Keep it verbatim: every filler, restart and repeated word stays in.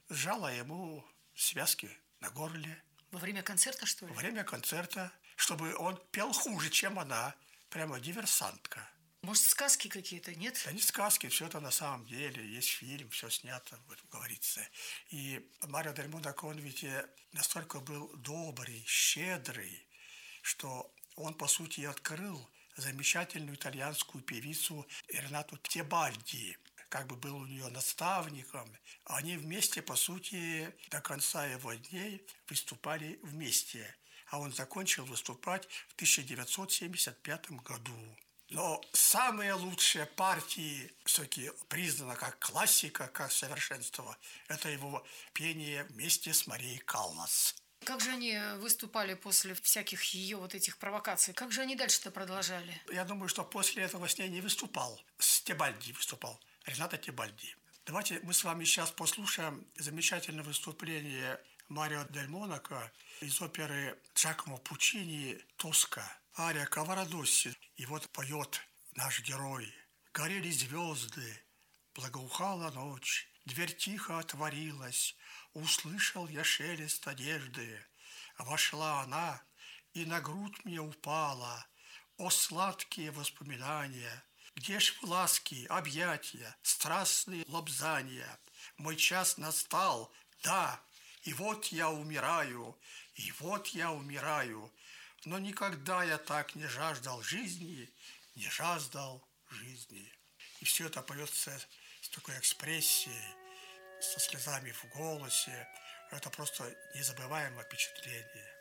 сжала ему связки на горле. Во время концерта, что ли? Во время концерта, чтобы он пел хуже, чем она. Прямо диверсантка. Может, сказки какие-то, нет? Да не сказки, все это на самом деле. Есть фильм, все снято, вот, говорится. И Марио дель Монако, он ведь настолько был добрый, щедрый, что он, по сути, открыл замечательную итальянскую певицу Ренату Тебальди. Как бы был у нее наставником. Они вместе, по сути, до конца его дней выступали вместе. А он закончил выступать в тысяча девятьсот семьдесят пятом году. Но самые лучшие партии, все-таки признаны как классика, как совершенство, это его пение вместе с Марией Каллас. Как же они выступали после всяких ее вот этих провокаций? Как же они дальше-то продолжали? Я думаю, что после этого с ней не выступал. С Тебальди выступал. Рената Тебальди. Давайте мы с вами сейчас послушаем замечательное выступление Марио дель Монако из оперы Джакомо Пуччини «Тоска». Ария Каварадосси. И вот поет наш герой. Горели звезды, благоухала ночь, дверь тихо отворилась, услышал я шелест одежды. Вошла она и на грудь мне упала. О, сладкие воспоминания! Где ж ласки, объятия, страстные лобзания? Мой час настал, да, и вот я умираю, и вот я умираю. Но никогда я так не жаждал жизни, не жаждал жизни. И все это поется с такой экспрессией, со слезами в голосе. Это просто незабываемое впечатление.